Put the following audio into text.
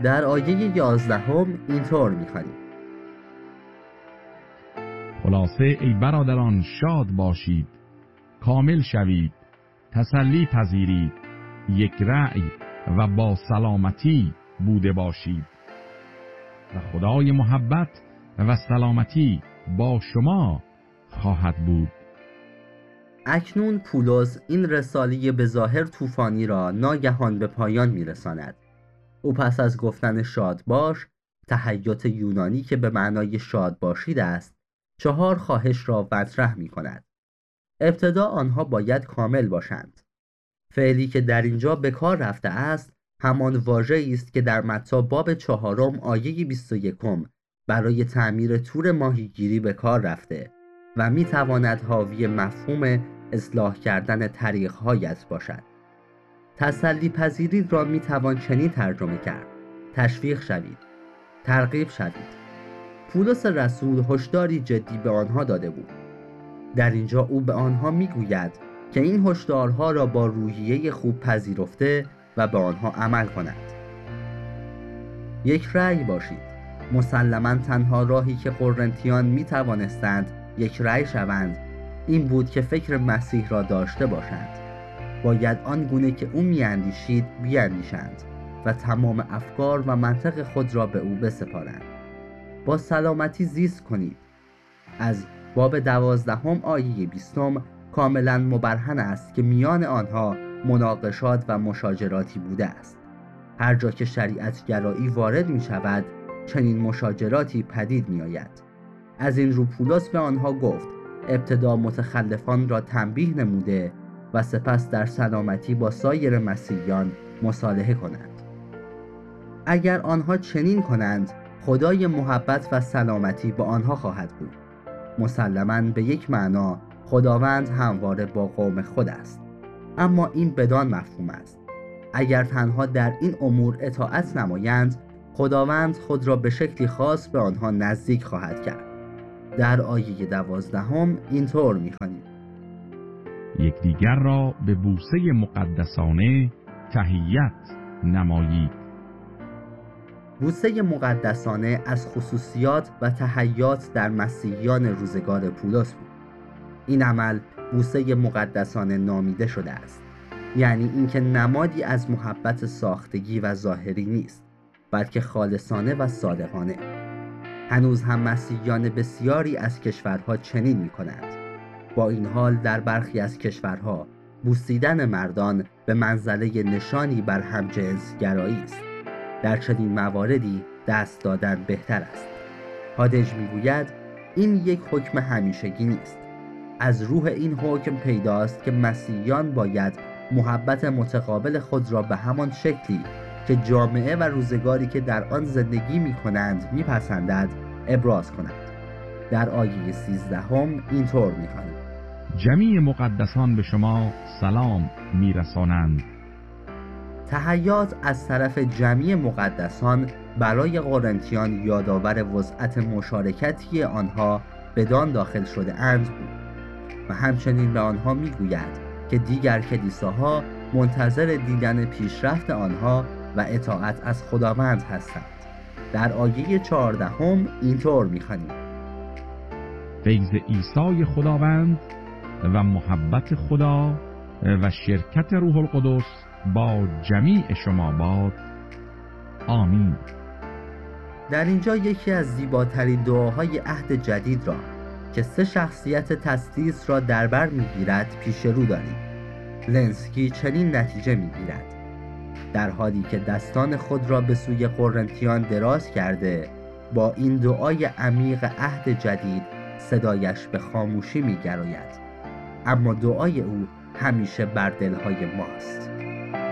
در آیه 11 اینطور می‌خوانیم: خلاصه ای برادران شاد باشید، کامل شوید، تسلی پذیرید، یک رأی و با سلامتی بوده باشید و خدای محبت و سلامتی با شما خواهد بود. اکنون پولس این رساله به ظاهر طوفانی را ناگهان به پایان می‌رساند. او پس از گفتن شاد باش، تهیات یونانی که به معنای شاد باشید است، 4 خواهش را مطرح می‌کند. ابتدا آنها باید کامل باشند. فعلی که در اینجا به کار رفته است همان واژه‌ای است که در متی باب 4 آیه 21 برای تعمیر تور ماهیگیری به کار رفته و می‌تواند حاوی مفهوم اصلاح کردن طریق‌هایت باشد. تسلی پذیرید را می‌توان چنین ترجمه کرد: تشویق شوید، ترغیب شوید. پولس رسول هشداری جدی به آنها داده بود. در اینجا او به آنها میگوید که این هشدارها را با روحیه خوب پذیرفته و به آنها عمل کنند. یک رأی باشید. مسلماً تنها راهی که قرنتیان می توانستند یک رأی شوند این بود که فکر مسیح را داشته باشند. باید آنگونه که او میاندیشید بیاندیشند و تمام افکار و منطق خود را به او بسپارند. با سلامتی زیست کنید. از باب 12 آیه 20 کاملا مبرهن است که میان آنها مناقشات و مشاجراتی بوده است. هر جا که شریعت گرایی وارد می شود چنین مشاجراتی پدید می آید. از این رو پولس به آنها گفت ابتدا متخلفان را تنبیه نموده و سپس در سلامتی با سایر مسیحیان مصالحه کنند. اگر آنها چنین کنند خدای محبت و سلامتی با آنها خواهد بود. مسلماً به یک معنا خداوند همواره با قوم خود است، اما این بدان مفهوم است اگر تنها در این امور اطاعت نمایند خداوند خود را به شکلی خاص به آنها نزدیک خواهد کرد. در آیه 12 اینطور می‌خوانیم: یکدیگر را به بوسه مقدسانه تحیت نمایید. بوسه مقدسانه از خصوصیات و تحیات در مسیحیان روزگار پولس بود. این عمل بوسه مقدسانه نامیده شده است، یعنی اینکه نمادی از محبت ساختگی و ظاهری نیست، بلکه خالصانه و صادقانه. هنوز هم مسیحیان بسیاری از کشورها چنین می‌کنند. با این حال در برخی از کشورها بوسیدن مردان به منزله نشانی بر همجنسگرایی است. در چنین مواردی دست دادن بهتر است. هادج میگوید این یک حکم همیشگی نیست. از روح این حکم پیداست که مسیحیان باید محبت متقابل خود را به همان شکلی که جامعه و روزگاری که در آن زندگی می‌کنند می‌پسندد ابراز کنند. در آیه 13 اینطور می‌خوانیم: جمیع مقدسان به شما سلام میرسانند. تحیات از طرف جمیع مقدسان برای قرنتیان یادآور وسعت مشارکتی آنها بدان داخل شده اند بود و همچنین به آنها میگوید که دیگر کلیساها منتظر دیدن پیشرفت آنها و اطاعت از خداوند هستند. در آیه 14 اینطور میخوانیم: فیض عیسی خداوند و محبت خدا و شرکت روح القدس با جمیع شما باد. آمین. در اینجا یکی از زیباترین دعاهای عهد جدید را که 3 شخصیت تثلیث را در بر میگیرد پیش رو داریم. لنسکی چنین نتیجه میگیرد: در حالی که دستان خود را به سوی قرنتیان دراز کرده با این دعای عمیق عهد جدید صدایش به خاموشی میگراید، اما دعای او همیشه بر دلهای ماست.